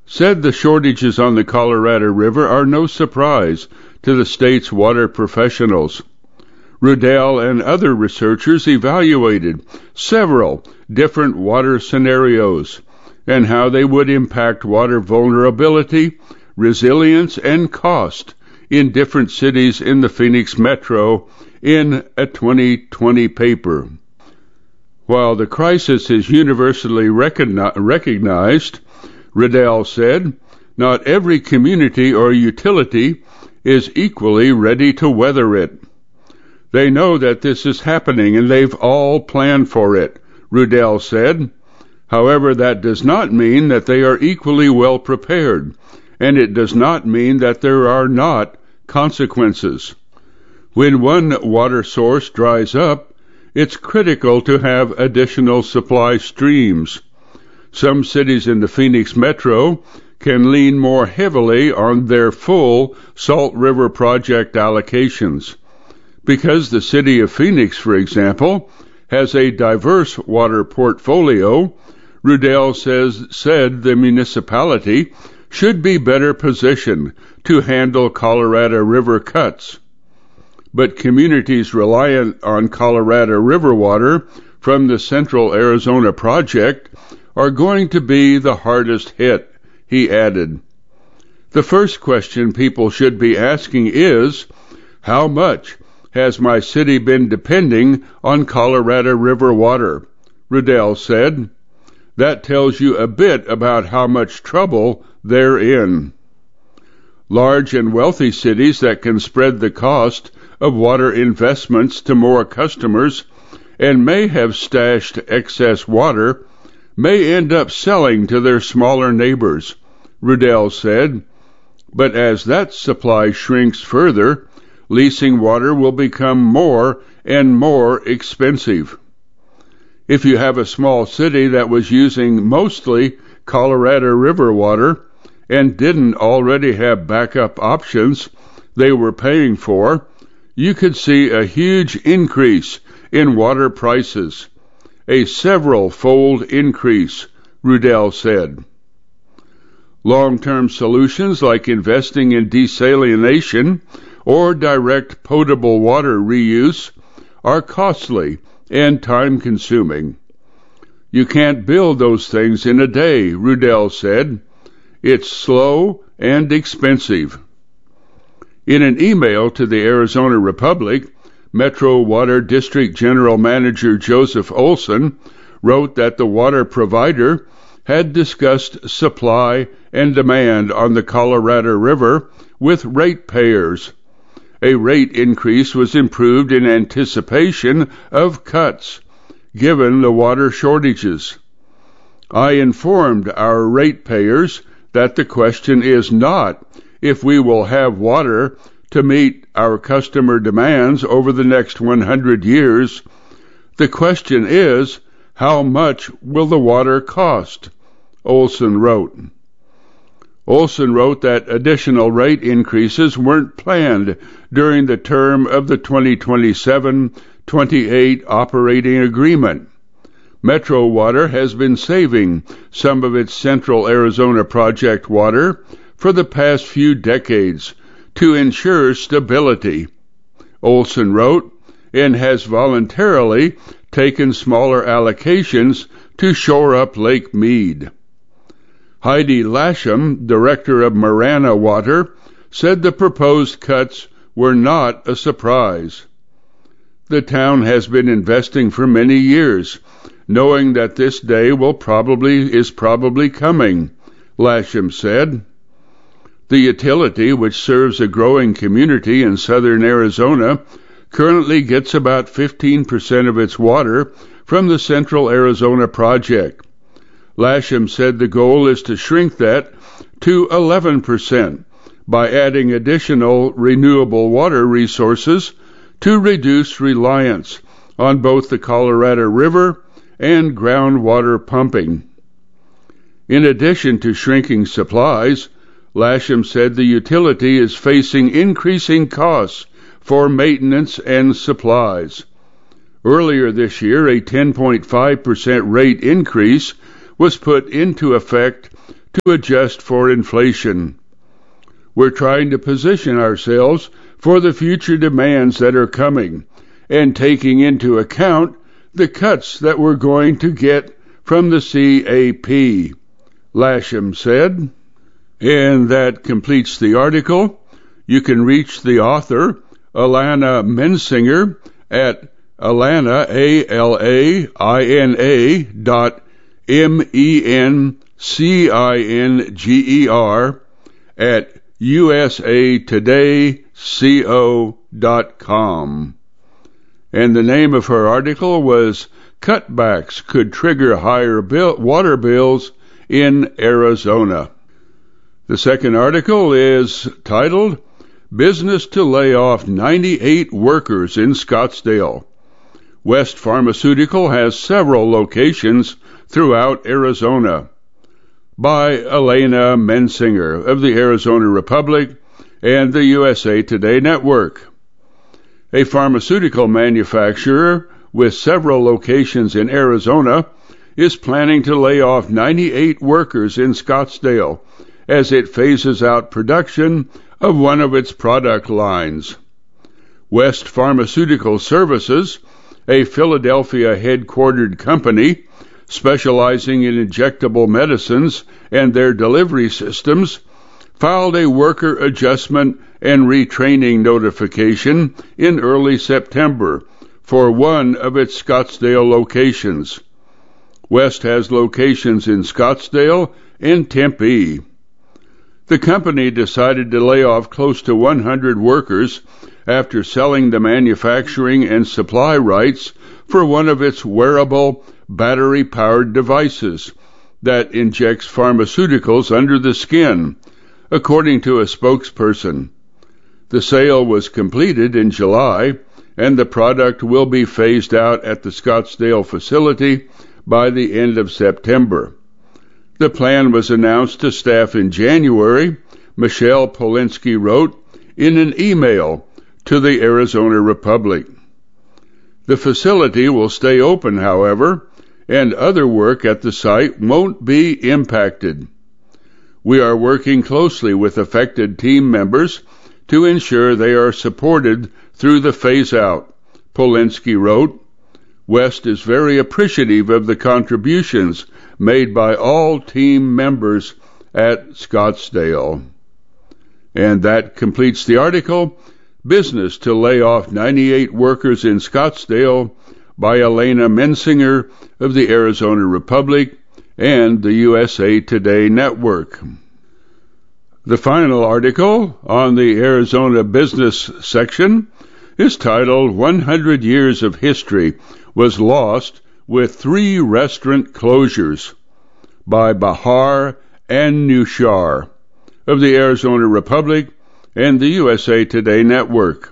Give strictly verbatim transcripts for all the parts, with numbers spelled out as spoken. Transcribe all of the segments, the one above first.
said the shortages on the Colorado River are no surprise to the state's water professionals. Rudell and other researchers evaluated several different water scenarios and how they would impact water vulnerability, resilience, and cost in different cities in the Phoenix Metro in a twenty twenty paper. While the crisis is universally recogni- recognized, Rudell said, not every community or utility is equally ready to weather it. They know that this is happening and they've all planned for it, Rudell said. However, that does not mean that they are equally well prepared, and it does not mean that there are not consequences. When one water source dries up, it's critical to have additional supply streams. Some cities in the Phoenix Metro can lean more heavily on their full Salt River Project allocations. Because the city of Phoenix, for example, has a diverse water portfolio, Rudell says, said the municipality should be better positioned to handle Colorado River cuts. But communities reliant on Colorado River water from the Central Arizona Project are going to be the hardest hit, he added. The first question people should be asking is, how much has my city been depending on Colorado River water? Rudell said. That tells you a bit about how much trouble they're in. Large and wealthy cities that can spread the cost of water investments to more customers and may have stashed excess water may end up selling to their smaller neighbors, Rudell said. But as that supply shrinks further, leasing water will become more and more expensive. If you have a small city that was using mostly Colorado River water and didn't already have backup options they were paying for, you could see a huge increase in water prices, a several-fold increase, Rudell said. Long-term solutions like investing in desalination or direct potable water reuse are costly and time-consuming. You can't build those things in a day, Rudell said. It's slow and expensive. In an email to the Arizona Republic, Metro Water District General Manager Joseph Olson wrote that the water provider had discussed supply and demand on the Colorado River with ratepayers. A rate increase was improved in anticipation of cuts, given the water shortages. I informed our ratepayers that the question is not if we will have water to meet our customer demands over the next one hundred years. The question is, how much will the water cost? Olson wrote. Olson wrote that additional rate increases weren't planned during the term of the twenty twenty-seven twenty-eight operating agreement. Metro Water has been saving some of its Central Arizona Project water for the past few decades to ensure stability, Olson wrote, and has voluntarily taken smaller allocations to shore up Lake Mead. Heidi Lasham, director of Marana Water, said the proposed cuts were not a surprise. The town has been investing for many years, knowing that this day will probably is probably coming, Lasham said. The utility, which serves a growing community in southern Arizona, currently gets about fifteen percent of its water from the Central Arizona Project. Lasham said the goal is to shrink that to eleven percent by adding additional renewable water resources to reduce reliance on both the Colorado River and groundwater pumping. In addition to shrinking supplies, Lasham said the utility is facing increasing costs for maintenance and supplies. Earlier this year, a ten point five percent rate increase was put into effect to adjust for inflation. We're trying to position ourselves for the future demands that are coming and taking into account the cuts that we're going to get from the C A P, Lasham said. And that completes the article. You can reach the author, Alana Mensinger, at Alana, A L A I N A dot M E N C I N G E R at U S A Today Co dot com. And the name of her article was Cutbacks Could Trigger Higher bill, Water Bills in Arizona. The second article is titled Business to Lay Off ninety-eight Workers in Scottsdale. West Pharmaceutical has several locations throughout Arizona. By Elena Mensinger of the Arizona Republic and the U S A Today Network. A pharmaceutical manufacturer with several locations in Arizona is planning to lay off ninety-eight workers in Scottsdale as it phases out production of one of its product lines. West Pharmaceutical Services, a Philadelphia-headquartered company specializing in injectable medicines and their delivery systems, filed a worker adjustment and retraining notification in early September for one of its Scottsdale locations. West has locations in Scottsdale and Tempe. The company decided to lay off close to one hundred workers after selling the manufacturing and supply rights for one of its wearable battery-powered devices that injects pharmaceuticals under the skin, according to a spokesperson. The sale was completed in July, and the product will be phased out at the Scottsdale facility by the end of September. The plan was announced to staff in January, Michelle Polinsky wrote in an email to the Arizona Republic. The facility will stay open, however, and other work at the site won't be impacted. We are working closely with affected team members to ensure they are supported through the phase-out, Polinsky wrote. West is very appreciative of the contributions made by all team members at Scottsdale. And that completes the article, Business to Lay Off ninety-eight Workers in Scottsdale, by Elena Mensinger of the Arizona Republic and the U S A Today Network. The final article on the Arizona Business section is titled one hundred Years of History Was Lost with Three Restaurant Closures, by Bahar Anushar of the Arizona Republic and the U S A Today Network.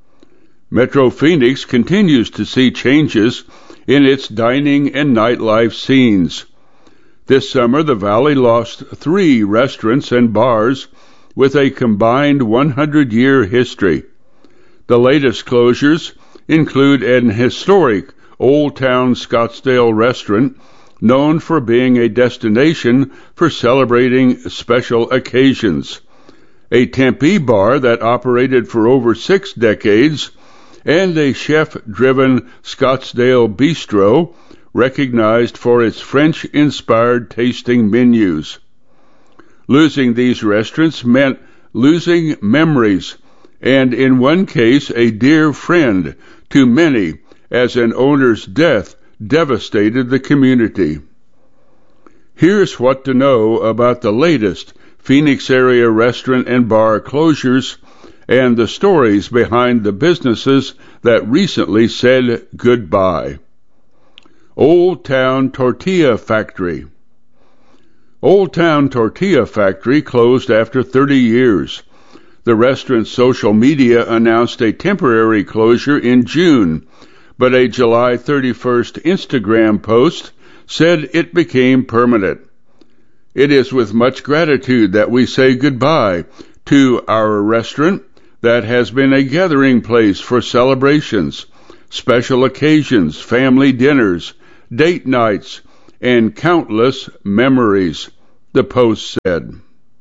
Metro Phoenix continues to see changes in its dining and nightlife scenes. This summer, the Valley lost three restaurants and bars with a combined one hundred year history. The latest closures include an historic Old Town Scottsdale restaurant known for being a destination for celebrating special occasions, a Tempe bar that operated for over six decades, and a chef-driven Scottsdale bistro recognized for its French-inspired tasting menus. Losing these restaurants meant losing memories, and in one case a dear friend to many, as an owner's death devastated the community. Here's what to know about the latest Phoenix area restaurant and bar closures and the stories behind the businesses that recently said goodbye. Old Town Tortilla Factory. Old Town Tortilla Factory closed after thirty years. The restaurant's social media announced a temporary closure in June, but a July thirty-first Instagram post said it became permanent. It is with much gratitude that we say goodbye to our restaurant that has been a gathering place for celebrations, special occasions, family dinners, date nights, and countless memories, the Post said.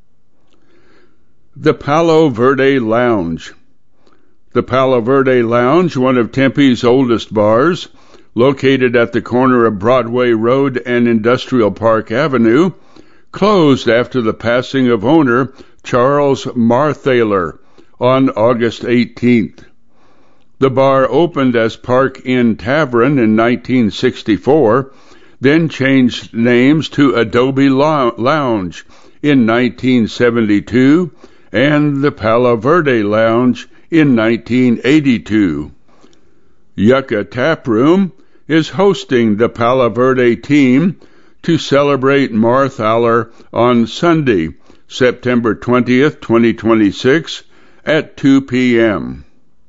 The Palo Verde Lounge. The Palo Verde Lounge, one of Tempe's oldest bars, located at the corner of Broadway Road and Industrial Park Avenue, closed after the passing of owner Charles Marthaler on August eighteenth. The bar opened as Park Inn Tavern in nineteen sixty-four, then changed names to Adobe Lounge in nineteen seventy-two and the Palo Verde Lounge in nineteen eighty-two. Yucca Tap Room is hosting the Palo Verde team to celebrate Marthaler on Sunday, September twentieth, twenty twenty-six, at two p.m.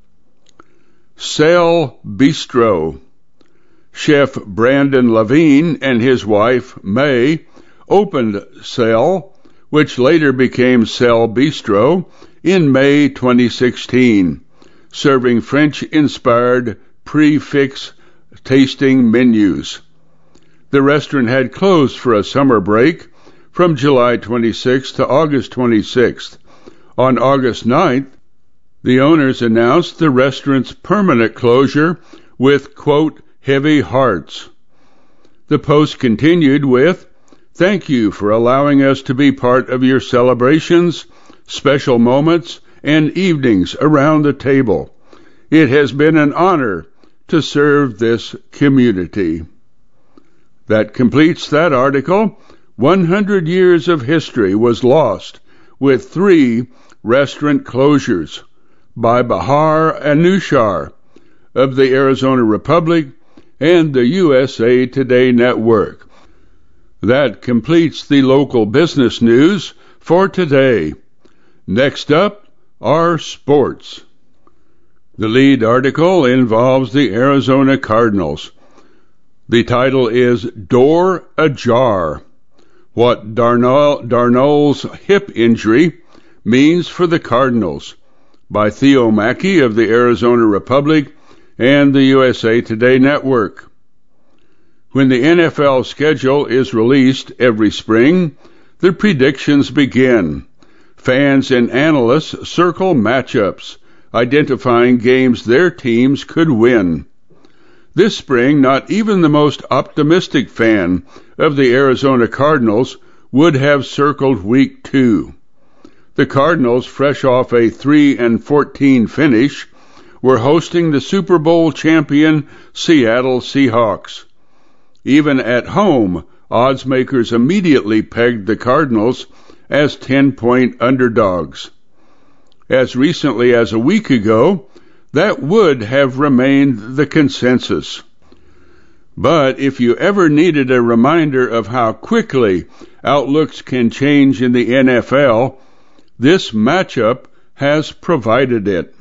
Cell Bistro. Chef Brandon Levine and his wife, May, opened Cell, which later became Cell Bistro, in May twenty sixteen, serving French-inspired prix-fixe tasting menus. The restaurant had closed for a summer break from July twenty-sixth to August twenty-sixth. On August ninth, the owners announced the restaurant's permanent closure with, quote, heavy hearts. The Post continued with, "Thank you for allowing us to be part of your celebrations, special moments, and evenings around the table. It has been an honor to serve this community." That completes that article. one hundred years of history was lost with three restaurant closures by Bahar Anushar of the Arizona Republic and the U S A Today Network. That completes the local business news for today. Next up are sports. The lead article involves the Arizona Cardinals. The title is Door Ajar: What Darnell, Darnold's Hip Injury Means for the Cardinals, by Theo Mackey of the Arizona Republic and the U S A Today Network. When the N F L schedule is released every spring, the predictions begin. Fans and analysts circle matchups, identifying games their teams could win. This spring, not even the most optimistic fan of the Arizona Cardinals would have circled week two. The Cardinals, fresh off a three and fourteen finish, were hosting the Super Bowl champion Seattle Seahawks. Even at home, odds makers immediately pegged the Cardinals as ten-point underdogs. As recently as a week ago, that would have remained the consensus. But if you ever needed a reminder of how quickly outlooks can change in the N F L, this matchup has provided it.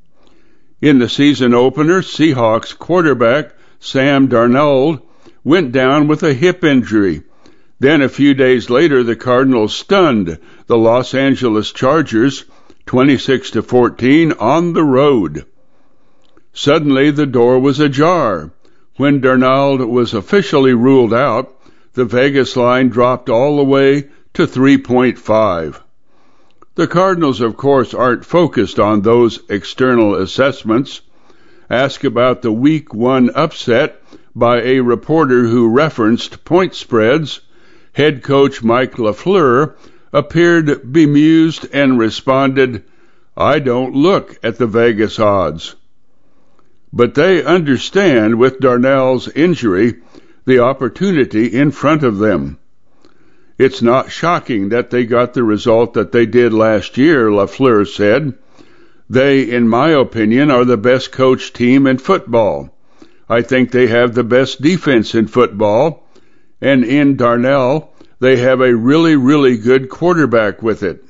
In the season opener, Seahawks quarterback Sam Darnold went down with a hip injury. Then a few days later, the Cardinals stunned the Los Angeles Chargers twenty-six to fourteen on the road. Suddenly the door was ajar. When Darnold was officially ruled out, the Vegas line dropped all the way to three point five. The Cardinals, of course, aren't focused on those external assessments. Ask about the week one upset by a reporter who referenced point spreads. Head coach Mike LaFleur appeared bemused and responded, "I don't look at the Vegas odds." But they understand with Darnold's injury the opportunity in front of them. It's not shocking that they got the result that they did last year, LaFleur said. They, in my opinion, are the best coached team in football. I think they have the best defense in football, and in Darnold, they have a really, really good quarterback with it.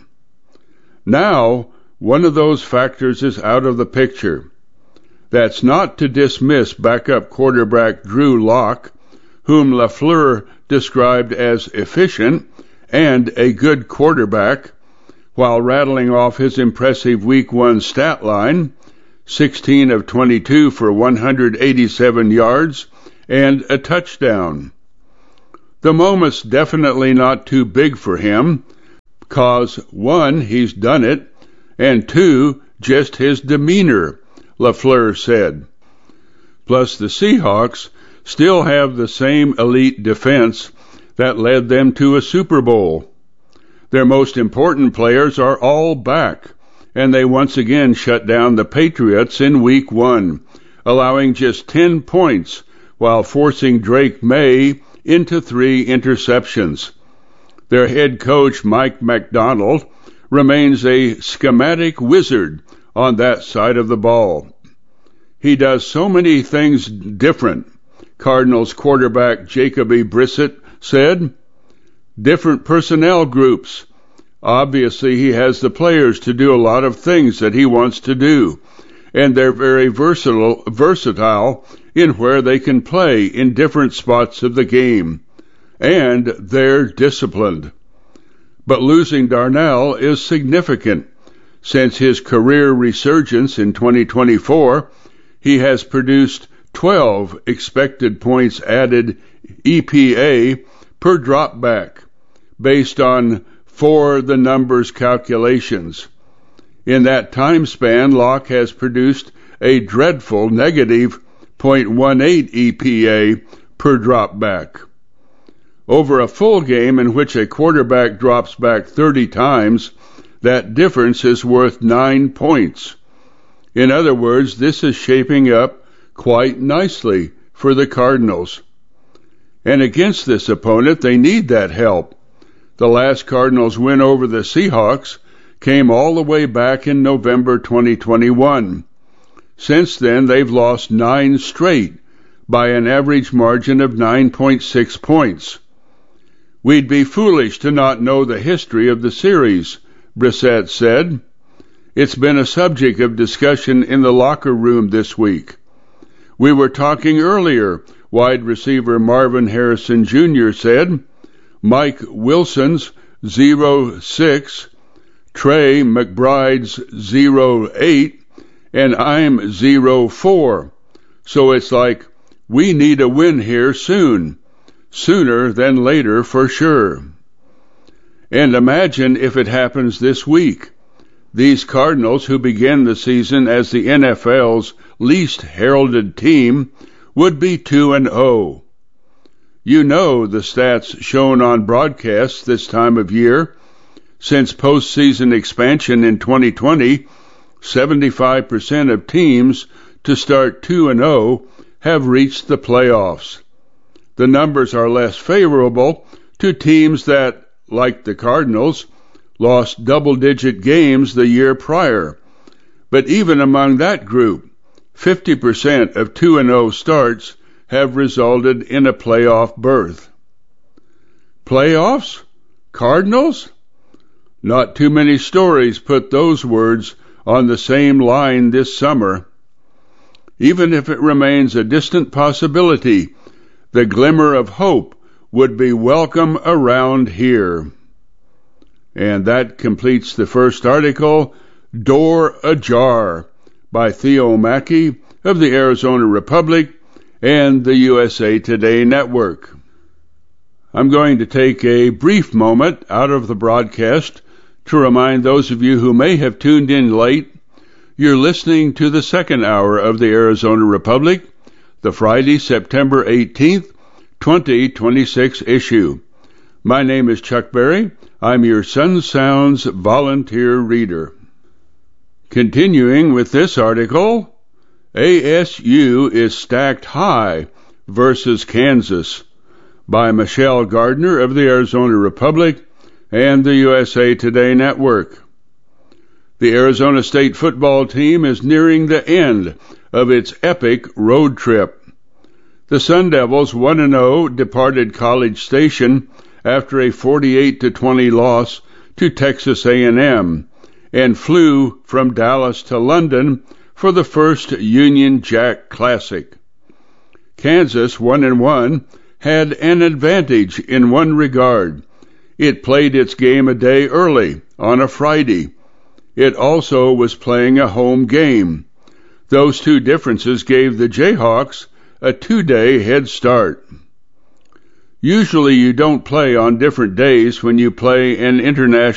Now, one of those factors is out of the picture. That's not to dismiss backup quarterback Drew Lock, whom LaFleur described as efficient and a good quarterback, while rattling off his impressive week one stat line, sixteen of twenty-two for one hundred eighty-seven yards and a touchdown. The moment's definitely not too big for him, 'cause one, he's done it, and two, just his demeanor, LaFleur said. Plus the Seahawks still have the same elite defense that led them to a Super Bowl. Their most important players are all back, and they once again shut down the Patriots in week one, allowing just ten points while forcing Drake May into three interceptions. Their head coach, Mike Macdonald, remains a schematic wizard on that side of the ball. He does so many things different, Cardinals quarterback Jacoby Brissett said. Different personnel groups. Obviously, he has the players to do a lot of things that he wants to do, and they're very versatile, versatile in where they can play in different spots of the game. And they're disciplined. But losing Darnell is significant. Since his career resurgence in twenty twenty-four, he has produced twelve expected points added E P A per dropback, based on for the numbers calculations. In that time span, Locke has produced a dreadful negative zero point one eight E P A per dropback. Over a full game in which a quarterback drops back thirty times, that difference is worth nine points. In other words, this is shaping up quite nicely for the Cardinals. And against this opponent, they need that help. The last Cardinals win over the Seahawks came all the way back in November twenty twenty-one. Since then, they've lost nine straight by an average margin of nine point six points. We'd be foolish to not know the history of the series, Brissett said. It's been a subject of discussion in the locker room this week. We were talking earlier, wide receiver Marvin Harrison Junior said. Mike Wilson's zero six, Trey McBride's zero eight, and I'm zero four. So it's like, we need a win here soon. Sooner than later for sure. And imagine if it happens this week. These Cardinals, who began the season as the N F L's least heralded team, would be two and oh. You know the stats shown on broadcasts this time of year. Since postseason expansion in twenty twenty, seventy-five percent of teams to start two and oh have reached the playoffs. The numbers are less favorable to teams that, like the Cardinals, lost double-digit games the year prior. But even among that group, fifty percent of two and oh starts have resulted in a playoff berth. Playoffs? Cardinals? Not too many stories put those words on the same line this summer. Even if it remains a distant possibility, the glimmer of hope would be welcome around here. And that completes the first article, Door Ajar, by Theo Mackey of the Arizona Republic and the U S A Today Network. I'm going to take a brief moment out of the broadcast to remind those of you who may have tuned in late, you're listening to the second hour of the Arizona Republic, the Friday, September eighteenth, twenty twenty-six issue. My name is Chuck Berry. I'm your Sun Sounds volunteer reader. Continuing with this article, A S U is stacked high versus Kansas, by Michelle Gardner of the Arizona Republic and the U S A Today Network. The Arizona State football team is nearing the end of its epic road trip. The Sun Devils one and oh departed College Station after a forty-eight to twenty loss to Texas A and M and flew from Dallas to London for the first Union Jack Classic. Kansas one and one had an advantage in one regard. It played its game a day early on a Friday. It also was playing a home game. Those two differences gave the Jayhawks a two-day head start. Usually you don't play on different days when you play an international